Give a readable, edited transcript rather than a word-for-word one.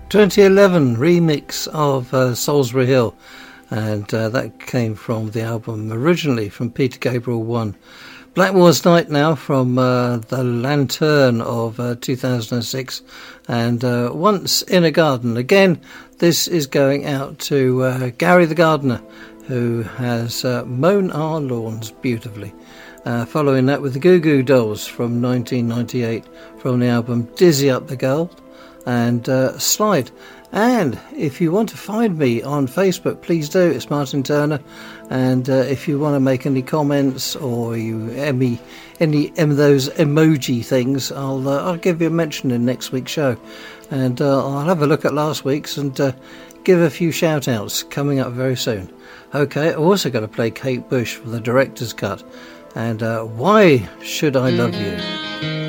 2011 remix of Salisbury Hill, and that came from the album originally from Peter Gabriel 1. Blackmore's Night now from The Lantern of 2006, and Once in a Garden. Again, this is going out to Gary the Gardener, who has mown our lawns beautifully. Following that with the Goo Goo Dolls from 1998 from the album Dizzy Up the Girl and Slide. And if you want to find me on Facebook, please do. It's Martin Turner. And if you want to make any comments or any of those emoji things, I'll give you a mention in next week's show. And I'll have a look at last week's and give a few shout outs coming up very soon. Okay, I've also got to play Kate Bush for the director's cut. And Why Should I Love You?